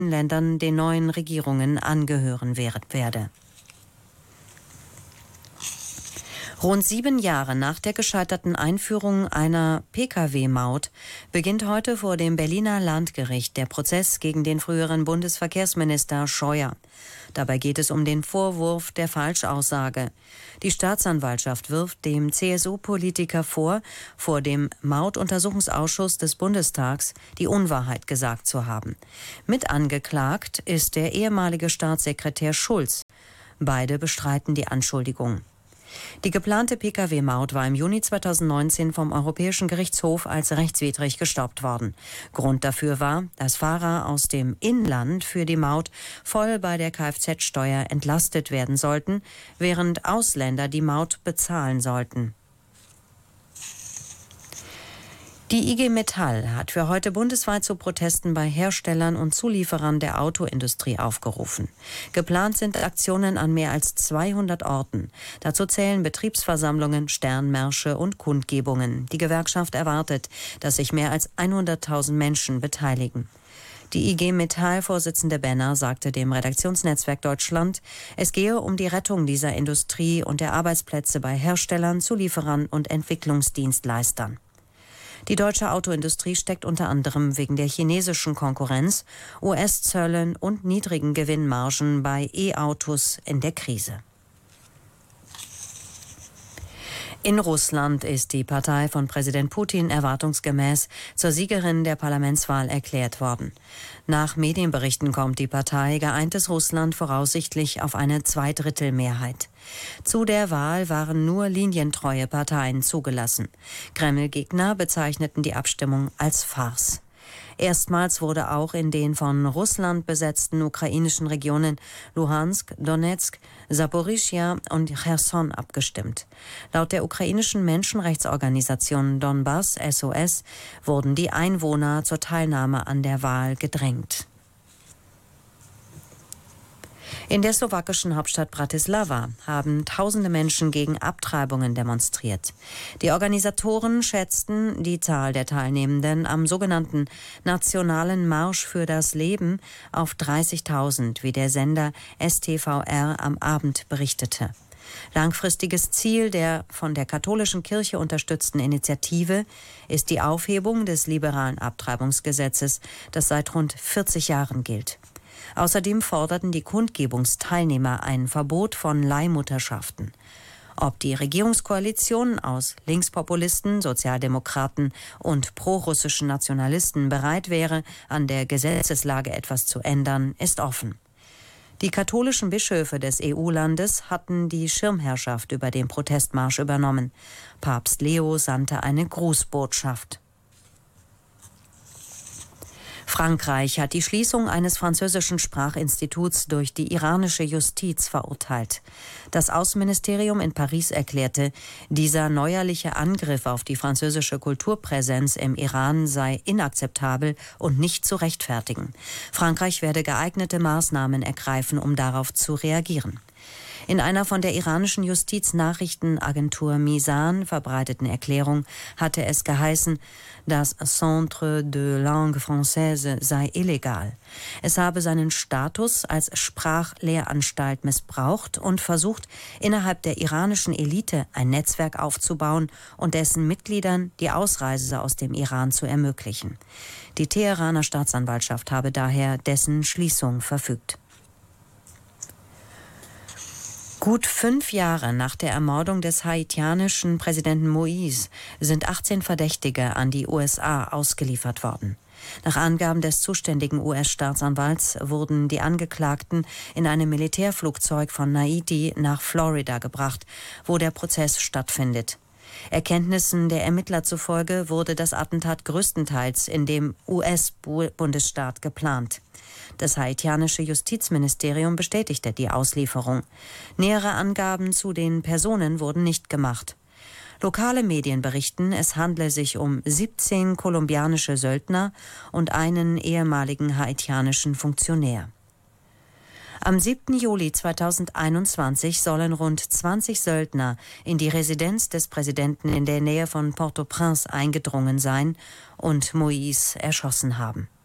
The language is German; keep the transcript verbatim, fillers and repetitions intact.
Ländern den neuen Regierungen angehören werde. Rund sieben Jahre nach der gescheiterten Einführung einer P K W-Maut beginnt heute vor dem Berliner Landgericht der Prozess gegen den früheren Bundesverkehrsminister Scheuer. Dabei geht es um den Vorwurf der Falschaussage. Die Staatsanwaltschaft wirft dem C S U-Politiker vor, vor dem Mautuntersuchungsausschuss des Bundestags die Unwahrheit gesagt zu haben. Mit angeklagt ist der ehemalige Staatssekretär Schulz. Beide bestreiten die Anschuldigung. Die geplante P K W-Maut war im Juni zweitausendneunzehn vom Europäischen Gerichtshof als rechtswidrig gestoppt worden. Grund dafür war, dass Fahrer aus dem Inland für die Maut voll bei der Kfz-Steuer entlastet werden sollten, während Ausländer die Maut bezahlen sollten. Die I G Metall hat für heute bundesweit zu Protesten bei Herstellern und Zulieferern der Autoindustrie aufgerufen. Geplant sind Aktionen an mehr als zweihundert Orten. Dazu zählen Betriebsversammlungen, Sternmärsche und Kundgebungen. Die Gewerkschaft erwartet, dass sich mehr als hunderttausend Menschen beteiligen. Die I G Metall-Vorsitzende Benner sagte dem Redaktionsnetzwerk Deutschland, es gehe um die Rettung dieser Industrie und der Arbeitsplätze bei Herstellern, Zulieferern und Entwicklungsdienstleistern. Die deutsche Autoindustrie steckt unter anderem wegen der chinesischen Konkurrenz, U S-Zöllen und niedrigen Gewinnmargen bei E-Autos in der Krise. In Russland ist die Partei von Präsident Putin erwartungsgemäß zur Siegerin der Parlamentswahl erklärt worden. Nach Medienberichten kommt die Partei Geeintes Russland voraussichtlich auf eine Zweidrittelmehrheit. Zu der Wahl waren nur linientreue Parteien zugelassen. Kreml-Gegner bezeichneten die Abstimmung als Farce. Erstmals wurde auch in den von Russland besetzten ukrainischen Regionen Luhansk, Donetsk, Saporischschja und Cherson abgestimmt. Laut der ukrainischen Menschenrechtsorganisation Donbass S O S wurden die Einwohner zur Teilnahme an der Wahl gedrängt. In der slowakischen Hauptstadt Bratislava haben tausende Menschen gegen Abtreibungen demonstriert. Die Organisatoren schätzten die Zahl der Teilnehmenden am sogenannten Nationalen Marsch für das Leben auf dreißigtausend, wie der Sender S T V R am Abend berichtete. Langfristiges Ziel der von der katholischen Kirche unterstützten Initiative ist die Aufhebung des liberalen Abtreibungsgesetzes, das seit rund vierzig Jahren gilt. Außerdem forderten die Kundgebungsteilnehmer ein Verbot von Leihmutterschaften. Ob die Regierungskoalition aus Linkspopulisten, Sozialdemokraten und prorussischen Nationalisten bereit wäre, an der Gesetzeslage etwas zu ändern, ist offen. Die katholischen Bischöfe des E U-Landes hatten die Schirmherrschaft über den Protestmarsch übernommen. Papst Leo sandte eine Grußbotschaft. Frankreich hat die Schließung eines französischen Sprachinstituts durch die iranische Justiz verurteilt. Das Außenministerium in Paris erklärte, dieser neuerliche Angriff auf die französische Kulturpräsenz im Iran sei inakzeptabel und nicht zu rechtfertigen. Frankreich werde geeignete Maßnahmen ergreifen, um darauf zu reagieren. In einer von der iranischen Justiznachrichtenagentur Misan verbreiteten Erklärung hatte es geheißen, das Centre de Langue Française sei illegal. Es habe seinen Status als Sprachlehranstalt missbraucht und versucht, innerhalb der iranischen Elite ein Netzwerk aufzubauen und dessen Mitgliedern die Ausreise aus dem Iran zu ermöglichen. Die Teheraner Staatsanwaltschaft habe daher dessen Schließung verfügt. Gut fünf Jahre nach der Ermordung des haitianischen Präsidenten Moïse sind achtzehn Verdächtige an die U S A ausgeliefert worden. Nach Angaben des zuständigen U S-Staatsanwalts wurden die Angeklagten in einem Militärflugzeug von Haiti nach Florida gebracht, wo der Prozess stattfindet. Erkenntnissen der Ermittler zufolge wurde das Attentat größtenteils in dem U S-Bundesstaat geplant. Das haitianische Justizministerium bestätigte die Auslieferung. Nähere Angaben zu den Personen wurden nicht gemacht. Lokale Medien berichten, es handle sich um siebzehn kolumbianische Söldner und einen ehemaligen haitianischen Funktionär. Am siebten Juli zweitausendeinundzwanzig sollen rund zwanzig Söldner in die Residenz des Präsidenten in der Nähe von Port-au-Prince eingedrungen sein und Moïse erschossen haben.